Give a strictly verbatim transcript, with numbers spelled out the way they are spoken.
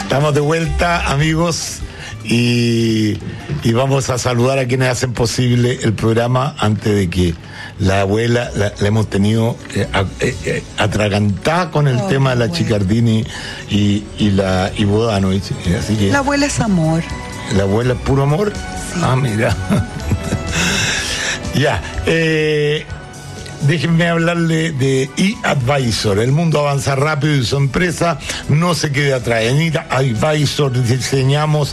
Estamos de vuelta, amigos, y, y vamos a saludar a quienes hacen posible el programa antes de que la abuela la, la hemos tenido eh, a, eh, atragantada con el oh, tema de la abuela. Chicardini y, y la y Bodanovich. Así que la abuela es amor. ¿La abuela es puro amor? Sí. Ah, mira. Ya. Eh, Déjenme hablarle de eAdvisor. El mundo avanza rápido y su empresa no se quede atrás. En eAdvisor diseñamos